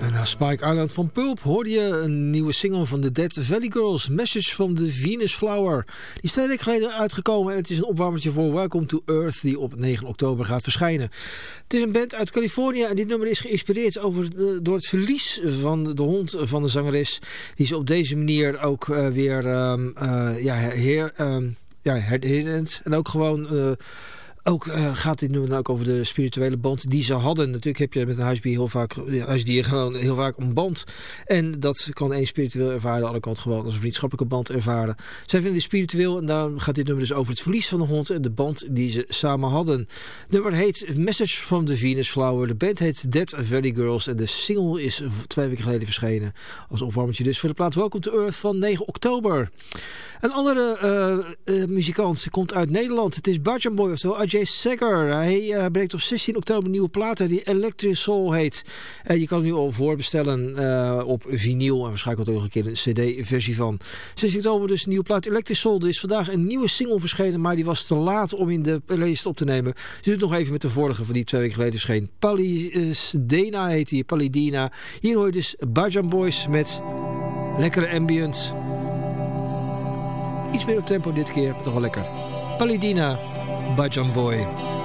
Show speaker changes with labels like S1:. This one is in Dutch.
S1: En na Spike Island van Pulp hoorde je een nieuwe single van de Dead Valley Girls, Message from the Venus Flower. Die is 2 weken geleden uitgekomen en het is een opwarmertje voor Welcome to Earth die op 9 oktober gaat verschijnen. Het is een band uit Californië en dit nummer is geïnspireerd door het verlies van de hond van de zangeres. Die ze op deze manier ook weer herinnert en ook gewoon... Ook gaat dit nummer dan ook over de spirituele band die ze hadden. Natuurlijk heb je met een huisdier gewoon heel vaak een band. En dat kan één spiritueel ervaren, de andere kant gewoon als een vriendschappelijke band ervaren. Zij vinden het spiritueel en daarom gaat dit nummer dus over het verlies van de hond en de band die ze samen hadden. Het nummer heet Message from the Venus Flower. De band heet Dead Valley Girls en de single is 2 weken geleden verschenen. Als opwarmertje dus voor de plaat Welcome to Earth van 9 oktober. Een andere muzikant komt uit Nederland. Het is Bajan Boy, oftewel Ajay Segar. Hij brengt op 16 oktober een nieuwe plaat uit die Electric Soul heet. Je kan hem nu al voorbestellen op vinyl en waarschijnlijk ook nog een keer een cd-versie van. 16 oktober dus een nieuwe plaat Electric Soul. Er is vandaag een nieuwe single verschenen, maar die was te laat om in de playlist op te nemen. Dus we doen het nog even met de vorige van die 2 weken geleden verscheen. Palidina heet die, Palidina. Hier hoor je dus Bajan Boys met lekkere ambient. Iets meer op tempo dit keer, maar toch wel lekker. Palidina, Bajan Boy.